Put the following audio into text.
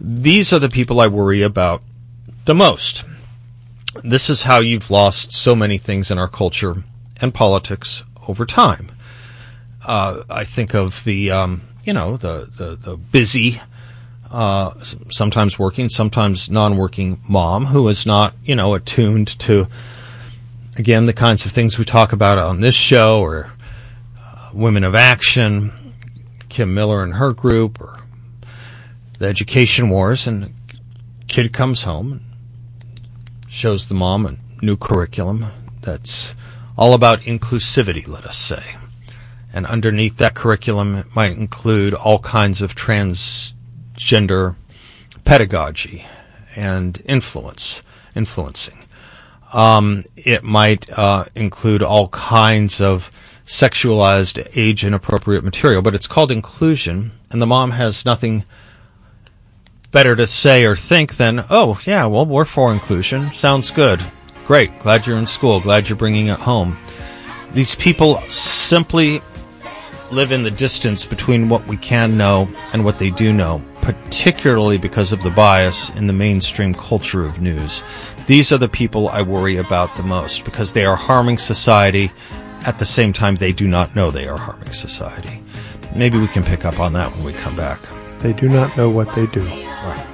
These are the people I worry about the most. This is how you've lost so many things in our culture and politics over time. I think of the busy, sometimes working, sometimes non-working mom who is not, attuned to, again, the kinds of things we talk about on this show, or Women of Action, Kim Miller and her group, or the education wars, and a kid comes home and shows the mom a new curriculum that's all about inclusivity, let us say. And underneath that curriculum, it might include all kinds of transgender pedagogy and influencing. It might include all kinds of sexualized, age-inappropriate material, but it's called inclusion, and the mom has nothing better to say or think than, oh, yeah, well, we're for inclusion. Sounds good. Great. Glad you're in school. Glad you're bringing it home. These people simply live in the distance between what we can know and what they do know, particularly because of the bias in the mainstream culture of news. These are the people I worry about the most because they are harming society. At the same time, they do not know they are harming society. Maybe we can pick up on that when we come back. They do not know what they do. Right.